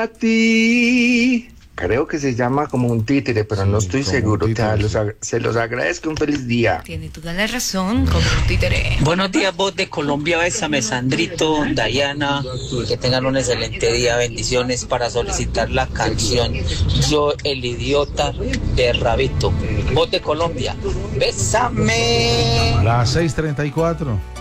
A ti. Creo que se llama como un títere, pero no estoy seguro. Se los agradezco. Un feliz día. Tiene toda la razón, como un títere. Buenos días, voz de Colombia, bésame, Sandrito, Dayana, que tengan un excelente día, bendiciones para solicitar la canción Yo el idiota de Rabito. Voz de Colombia, bésame. Las 6:34.